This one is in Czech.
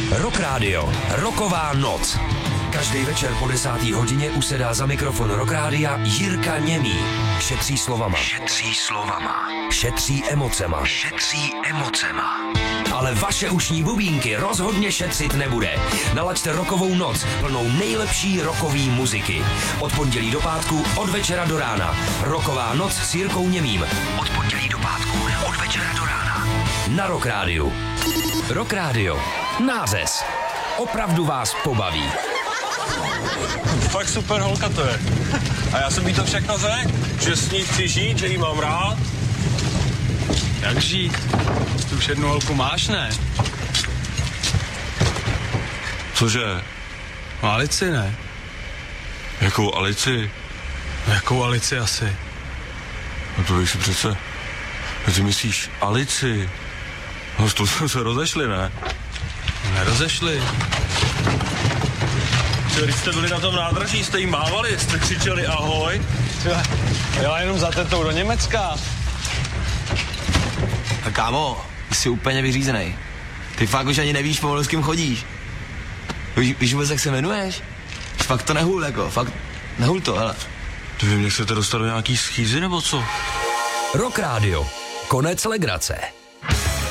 Rock Radio, roková noc. Každý večer po 10. hodině usedá za mikrofon Rock Rádia Jirka Němý. Šetří slovama. Šetří slovama. Šetří emocema. Šetří emocema. Ale vaše ušní bubínky rozhodně šetřit nebude. Nalaďte rokovou noc plnou nejlepší rokový muziky. Od pondělí do pátku, od večera do rána. Roková noc s Jirkou Němým. Od pondělí do pátku, od večera do rána. Na Rock Rádiu. Rock Radio. Nářez. Opravdu vás pobaví. Fakt super holka to je. A já jsem jí to všechno řekl, že s ní chci žít, že jí mám rád. Jak žít? Ty už jednu holku máš, ne? Cože? No Alici, ne? Jakou Alici? Jakou Alici asi? No to víš si přece. Ty myslíš Alici? No to jsme se rozešli, ne? Nerozešli. Když jste byli na tom nádraží, jste jí mávali, jste křičeli ahoj. Jela jenom za tetou do Německa. A kámo, jsi úplně vyřízenej. Ty fakt už ani nevíš pomalu, s kým chodíš. Víš vůbec, jak se jmenuješ? Fakt to nehul, jako, fakt nehul to, hele. Ty vy mě chcete dostat do nějaký schýzy, nebo co? Rock Radio. Konec legrace.